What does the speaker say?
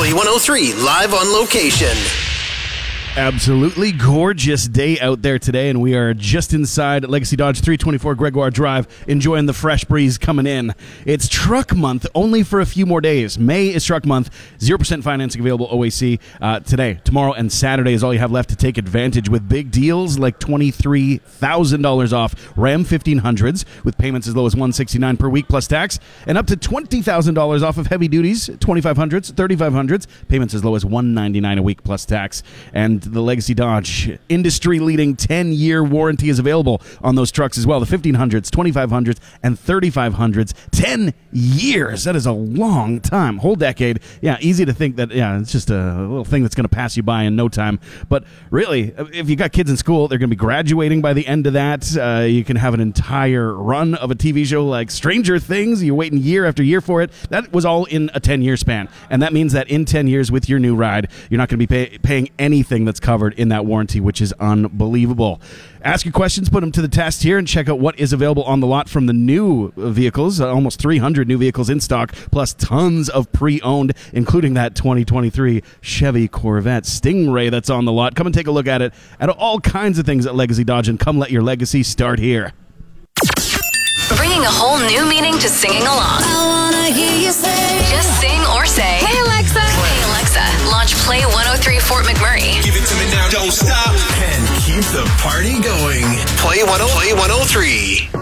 Play 103 live on location. Absolutely gorgeous day out there today, and we are just inside Legacy Dodge 324 Gregoire Drive, enjoying the fresh breeze coming in. It's truck month, only for a few more days. May is truck month, 0% financing available OAC today, tomorrow, and Saturday is all you have left to take advantage with big deals like $23,000 off Ram 1500s with payments as low as $169 per week plus tax, and up to $20,000 off of heavy duties, 2500s, 3500s, payments as low as $199 a week plus tax. And the Legacy Dodge industry-leading 10-year warranty is available on those trucks as well. The 1500s, 2500s, and 3500s. 10 years. That is a long time. Whole decade. Yeah, easy to think that, it's just a little thing that's going to pass you by in no time. But really, if you got kids in school, they're going to be graduating by the end of that. You can have an entire run of a TV show like Stranger Things. You're waiting year after year for it. That was all in a 10-year span. And that means that in 10 years with your new ride, you're not going to be paying anything that's covered in that warranty, which is unbelievable. Ask your questions, put them to the test here, and check out what is available on the lot from the new vehicles. Almost 300 new vehicles in stock, plus tons of pre-owned, including that 2023 Chevy Corvette Stingray that's on the lot. Come and take a look at it, at all kinds of things at Legacy Dodge, and come let your legacy start here. Bringing a whole new meaning to singing along. I wanna hear you say. Just sing or say, "Hey Alexa." Hey Alexa, launch Play 103 Fort McMurray. Give it to me now, don't stop. And keep the party going. Play 103.